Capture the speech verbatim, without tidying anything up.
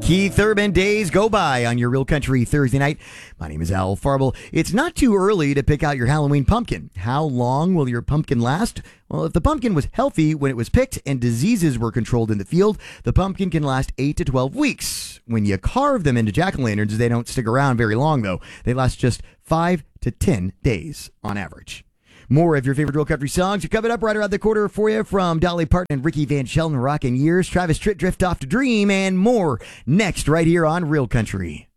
Keith Urban, days go by on your Real Country Thursday night. My name is Al Farble. It's not too early to pick out your Halloween pumpkin. How long will your pumpkin last? Well, if the pumpkin was healthy when it was picked and diseases were controlled in the field, the pumpkin can last eight to twelve weeks. When you carve them into jack-o'-lanterns, they don't stick around very long, though. They last just five to ten days on average. More of your favorite Real Country songs are coming up right around the corner for you from Dolly Parton and Ricky Van Shelton, Rockin' Years, Travis Tritt, Drift Off to Dream, and more next right here on Real Country.